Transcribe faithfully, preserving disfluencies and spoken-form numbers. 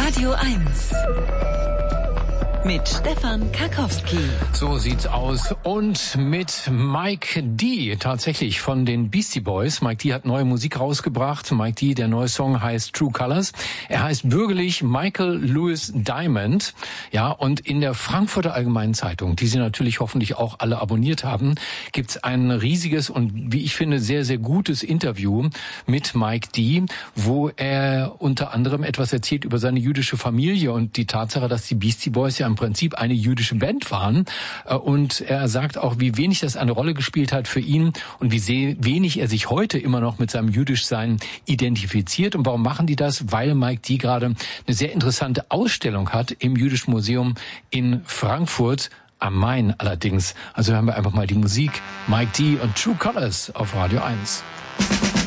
Radio eins mit Stefan Karkowski. So sieht's aus. Und mit Mike D, tatsächlich von den Beastie Boys. Mike D hat neue Musik rausgebracht. Mike D, der neue Song heißt True Colors. Er heißt bürgerlich Michael Louis Diamond. Ja, und in der Frankfurter Allgemeinen Zeitung, die Sie natürlich hoffentlich auch alle abonniert haben, gibt's ein riesiges und, wie ich finde, sehr, sehr gutes Interview mit Mike D, wo er unter anderem etwas erzählt über seine jüdische Familie und die Tatsache, dass die Beastie Boys ja im Prinzip eine jüdische Band waren. Und er sagt auch, wie wenig das eine Rolle gespielt hat für ihn und wie sehr wenig er sich heute immer noch mit seinem Jüdischsein identifiziert. Und warum machen die das? Weil Mike D gerade eine sehr interessante Ausstellung hat im Jüdischen Museum in Frankfurt am Main allerdings. Also hören wir einfach mal die Musik. Mike D und True Colors auf Radio eins.